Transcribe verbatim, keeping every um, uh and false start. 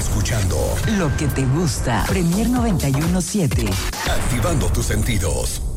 escuchando lo que te gusta. Premier noventa y uno punto siete. Activando tus sentidos.